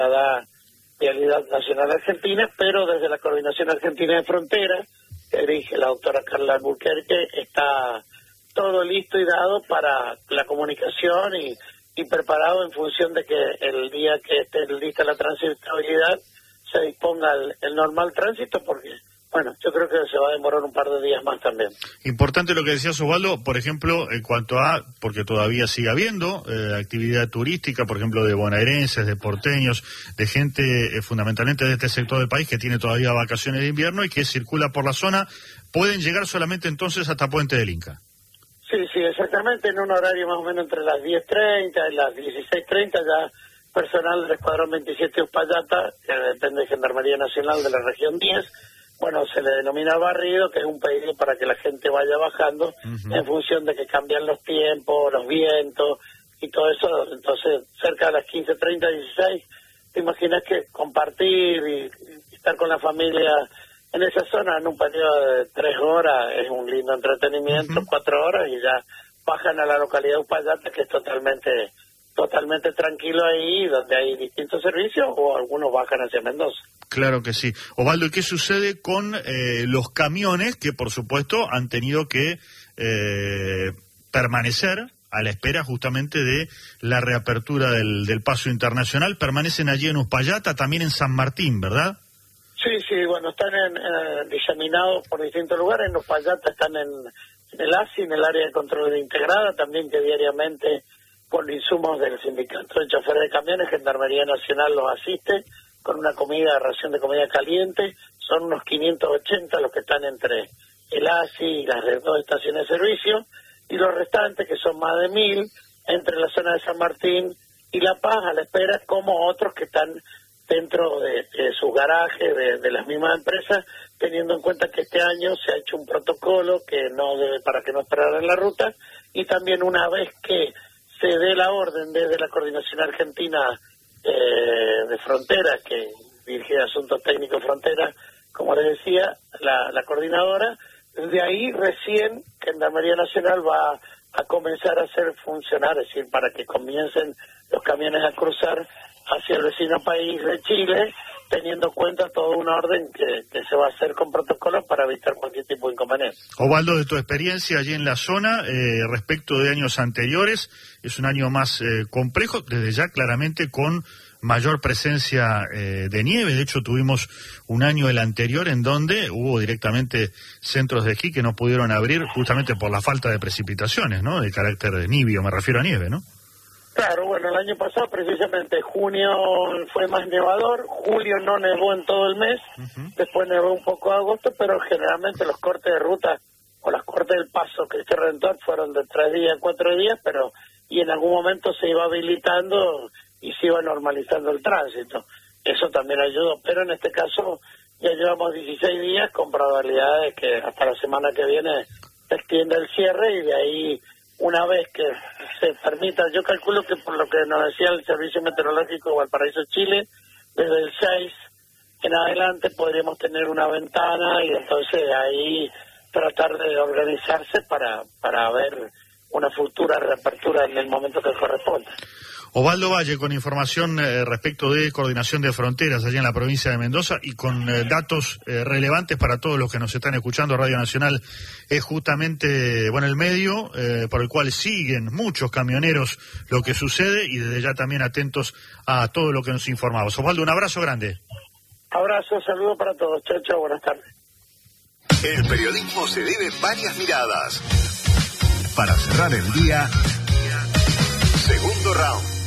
da Vialidad Nacional Argentina, pero desde la Coordinación Argentina de Fronteras, que dirige la doctora Carla Alburquerque, está todo listo y dado para la comunicación y preparado en función de que el día que esté lista la transitabilidad se disponga el normal tránsito, porque bueno, yo creo que se va a demorar un par de días más también. Importante lo que decía Osvaldo, por ejemplo, en cuanto a, porque todavía sigue habiendo actividad turística, por ejemplo, de bonaerenses, de porteños, de gente fundamentalmente de este sector del país que tiene todavía vacaciones de invierno y que circula por la zona, pueden llegar solamente entonces hasta Puente del Inca. Sí, exactamente, en un horario más o menos entre las 10:30 y las 16:30 ya personal del Escuadrón 27 Uspallata, que depende de Gendarmería Nacional de la Región 10, bueno, se le denomina barrido, que es un pedido para que la gente vaya bajando en función de que cambian los tiempos, los vientos y todo eso. Entonces, cerca de las 15:30, 16, te imaginas que compartir y estar con la familia en esa zona en un periodo de 3 horas es un lindo entretenimiento, 4 horas y ya bajan a la localidad de Uspallata, que es totalmente tranquilo ahí, donde hay distintos servicios, o algunos bajan hacia Mendoza. Claro que sí. Osvaldo, ¿y qué sucede con los camiones que, por supuesto, han tenido que permanecer a la espera justamente de la reapertura del paso internacional? Permanecen allí en Uspallata, también en San Martín, ¿verdad? Sí, bueno, están diseminados por distintos lugares. En Uspallata están en el ASI, en el área de control integrada, también que diariamente, por insumos del sindicato de choferes de camiones, Gendarmería Nacional los asiste con una ración de comida caliente. Son unos 580 los que están entre el ASI y las 2 estaciones de servicio, y los restantes, que son más de 1000, entre la zona de San Martín y La Paz, a la espera, como otros que están dentro de sus garajes, de las mismas empresas, teniendo en cuenta que este año se ha hecho un protocolo para que no esperaran la ruta, y también una vez que se dé la orden desde la Coordinación Argentina de Fronteras, que dirige Asuntos Técnicos Fronteras, como les decía, la coordinadora, de ahí recién Gendarmería Nacional va a comenzar a hacer funcionar, es decir, para que comiencen los camiones a cruzar hacia el vecino país de Chile, teniendo en cuenta toda una orden que se va a hacer con protocolos para evitar cualquier tipo de inconveniente. Osvaldo, de tu experiencia allí en la zona, respecto de años anteriores, es un año más complejo, desde ya claramente con mayor presencia de nieve. De hecho, tuvimos un año, el anterior, en donde hubo directamente centros de esquí que no pudieron abrir justamente por la falta de precipitaciones, ¿no? De carácter nibio, me refiero a nieve, ¿no? Claro, bueno, el año pasado precisamente junio fue más nevador, julio no nevó en todo el mes, después nevó un poco agosto, pero generalmente los cortes de ruta o las cortes del paso Cristo Redentor fueron de 3 días, 4 días, y en algún momento se iba habilitando y se iba normalizando el tránsito. Eso también ayudó, pero en este caso ya llevamos 16 días con probabilidades que hasta la semana que viene se extienda el cierre, y de ahí, una vez que se permita, yo calculo que por lo que nos decía el Servicio Meteorológico de Valparaíso, Chile, desde el 6 en adelante podríamos tener una ventana, y entonces ahí tratar de organizarse para ver una futura reapertura en el momento que corresponda. Osvaldo Valle, con información respecto de coordinación de fronteras allá en la provincia de Mendoza, y con datos relevantes para todos los que nos están escuchando. Radio Nacional es justamente el medio por el cual siguen muchos camioneros lo que sucede, y desde ya también atentos a todo lo que nos informamos. Osvaldo, un abrazo grande. Abrazo, saludo para todos. Chao, buenas tardes. El periodismo se debe varias miradas. Para cerrar el día, segundo round.